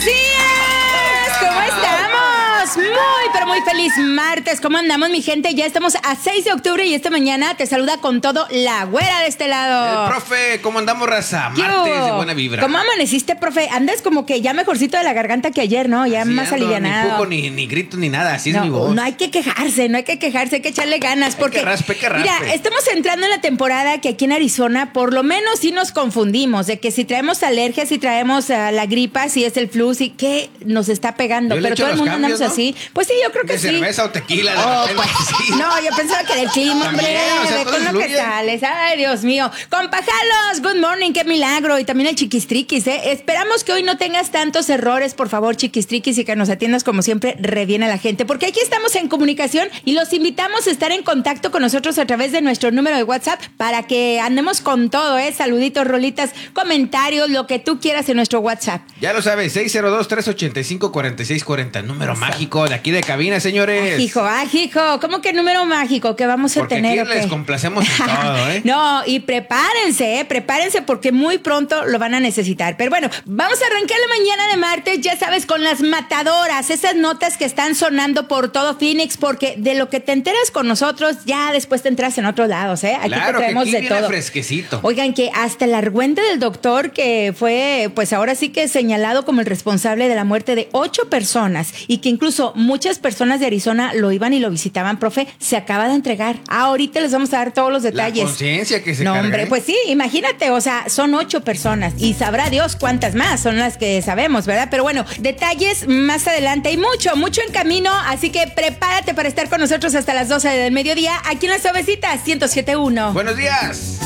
días! ¿Cómo estamos? Muy, pero muy feliz martes. ¿Cómo andamos, mi gente? Ya estamos a 6 de octubre y esta mañana te saluda con todo la güera de este lado. Profe, ¿cómo andamos, raza? Martes de buena vibra. ¿Cómo amaneciste, profe? Andas como que ya mejorcito de la garganta que ayer, ¿no? Ya así más ando, alivianado. Ni poco, ni grito, ni nada. Así es mi voz. No hay que quejarse, hay que echarle ganas. Porque, que raspe. Mira, estamos entrando en la temporada que aquí en Arizona, por lo menos sí nos confundimos, de que si traemos alergias, si traemos la gripa, si es el flu, sí que nos está pegando. Pero todo el mundo andamos así. Pues sí, yo creo que de sí. cerveza o tequila. Pues, sí. No, yo pensaba que del clima, hombre. Ve con lo que sales. Ay, Dios mío. Compajalos, good morning, qué milagro. Y también el chiquistriquis, ¿eh? Esperamos que hoy no tengas tantos errores, por favor, chiquistriquis, y que nos atiendas como siempre, re bien a la gente. Porque aquí estamos en comunicación y los invitamos a estar en contacto con nosotros a través de nuestro número de WhatsApp para que andemos con todo, ¿eh? Saluditos, rolitas, comentarios, lo que tú quieras en nuestro WhatsApp. Ya lo sabes, 602-385-4640, número mágico de aquí de cabina, señores. Hijo, ¿cómo que número mágico que vamos a tener? Porque aquí les complacemos en todo, ¿eh? No, y prepárense porque muy pronto lo van a necesitar. Pero bueno, vamos a arrancar la mañana de martes, ya sabes, con las matadoras, esas notas que están sonando por todo Phoenix, porque de lo que te enteras con nosotros, ya después te enteras en otros lados, ¿eh? Aquí claro, te traemos que aquí de viene todo. Fresquecito. Oigan, que hasta el argüente del doctor, que fue, pues ahora sí que señalado como el responsable de la muerte de 8 personas, y que incluso muchas personas de Arizona lo iban y lo visitaban, profe, se acaba de entregar. Ahorita les vamos a dar todos los detalles. La conciencia que se No, carga, hombre, pues sí, imagínate, o sea, son 8 personas y sabrá Dios cuántas más son las que sabemos, ¿verdad? Pero bueno, detalles más adelante y mucho en camino, así que prepárate para estar con nosotros hasta las 12 del mediodía aquí en Las Suavecitas 107.1. Buenos días.